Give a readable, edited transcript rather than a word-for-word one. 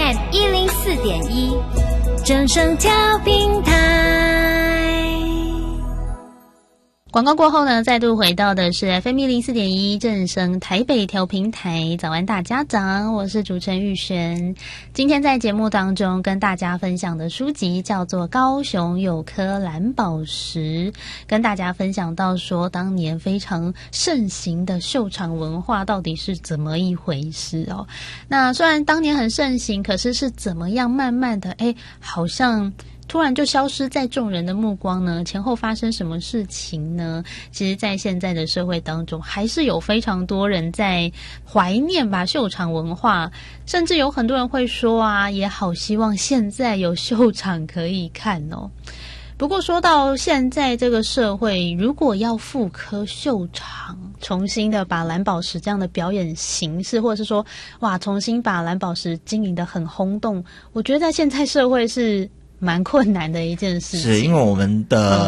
FM104.1正声调频台。 广告过后呢，再度回到的是 FM104.1正声台北调频台。早安大家早，我是主持人玉璇。今天在节目当中跟大家分享的书籍叫做《高雄有颗蓝宝石》，跟大家分享到说当年非常盛行的秀场文化到底是怎么一回事哦。那虽然当年很盛行，可是是怎么样慢慢的好像突然就消失在众人的目光呢？前后发生什么事情呢？其实在现在的社会当中，还是有非常多人在怀念吧秀场文化，甚至有很多人会说啊，也好希望现在有秀场可以看哦。不过说到现在这个社会，如果要复刻秀场，重新的把蓝宝石这样的表演形式，或者是说哇重新把蓝宝石经营得很轰动，我觉得在现在社会是蛮困难的一件事情。 是因为我们的